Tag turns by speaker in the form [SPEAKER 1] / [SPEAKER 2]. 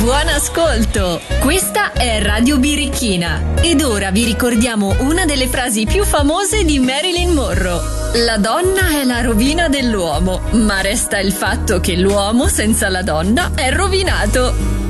[SPEAKER 1] Buon ascolto! Questa è Radio Birichina ed ora vi ricordiamo una delle frasi più famose di Marilyn Monroe. La donna è la rovina dell'uomo, ma resta il fatto che l'uomo senza la donna è rovinato.